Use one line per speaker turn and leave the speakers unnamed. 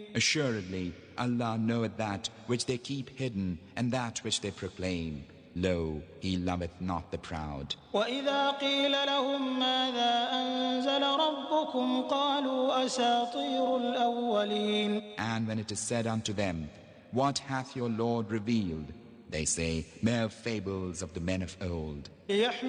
Assuredly, Allah knoweth that which they keep hidden and that which they proclaim. Lo, He loveth not the proud.
وَإِذَا قِيلَ لَهُم مَّاذَا أَنزَلَ رَبُّكُمْ قَالُوا أَسَاطِيرُ الْأَوَّلِينَ.
And when it is said unto them, What hath your Lord revealed? They say, Mere fables of the men of old.